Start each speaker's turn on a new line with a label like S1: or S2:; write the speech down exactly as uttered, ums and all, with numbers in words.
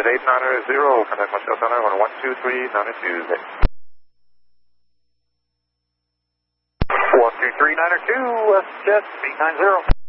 S1: at eight nine zero, contact Marcel Center on one two three nine two. one two three nine two, West Jet, eight nine zero.